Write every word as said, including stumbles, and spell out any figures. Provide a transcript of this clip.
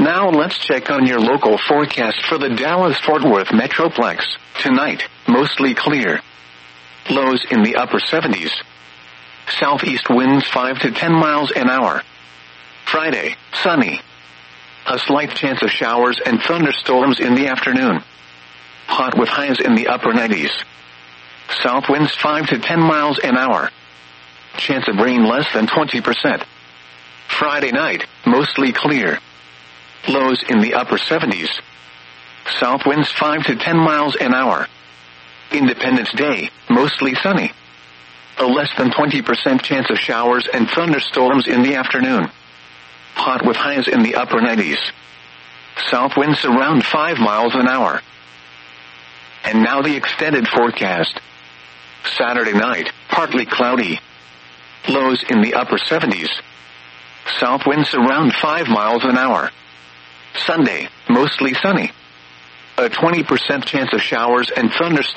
Now let's check on your local forecast for the Dallas-Fort Worth Metroplex. Tonight, mostly clear. Lows in the upper seventies. Southeast winds five to ten miles an hour. Friday, sunny. A slight chance of showers and thunderstorms in the afternoon. Hot with highs in the upper nineties. South winds five to ten miles an hour. Chance of rain less than twenty percent. Friday night, mostly clear. Lows in the upper seventies. South winds five to ten miles an hour. Independence Day, mostly sunny. A less than twenty percent chance of showers and thunderstorms in the afternoon. Hot with highs in the upper nineties. South winds around five miles an hour. And now the extended forecast. Saturday night, partly cloudy. Lows in the upper seventies. South winds around five miles an hour. Sunday, mostly sunny. A twenty percent chance of showers and thunderstorms.